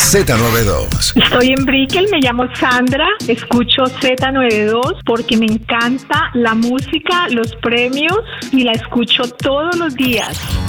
Z92. Estoy en Brickell, me llamo Sandra, escucho Z92 porque me encanta la música, los premios y la escucho todos los días.